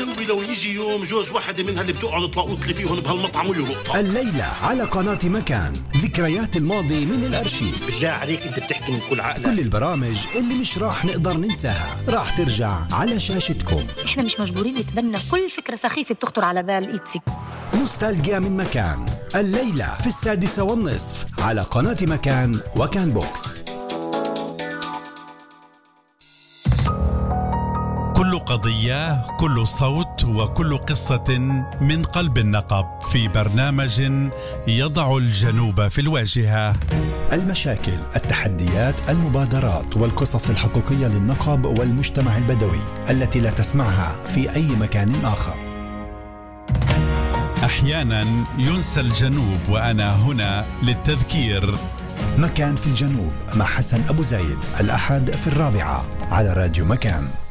بسوي لو يجي يوم جوز واحدة منها اللي بتقعد تلاقوط لي فيهم بهالمطعم ويهبطها؟ الليلة على قناة مكان، ذكريات الماضي من الأرشيف. بالله عليك أنت بتحكي من كل عقلك. كل البرامج اللي مش راح نقدر ننساها راح ترجع على شاشتكم. احنا مش مجبورين نتبنى كل فكرة سخيفة بتخطر على بال إيتسي. نوستالجيا من مكان، الليلة في 6:30 على قناة مكان وكان بوكس. كل قضية، كل صوت، وكل قصة من قلب النقب في برنامج يضع الجنوب في الواجهة. المشاكل، التحديات، المبادرات والقصص الحقيقية للنقب والمجتمع البدوي التي لا تسمعها في أي مكان آخر. أحيانا ينسى الجنوب وأنا هنا للتذكير. مكان في الجنوب مع حسن أبو زايد، الأحد في 4 على راديو مكان.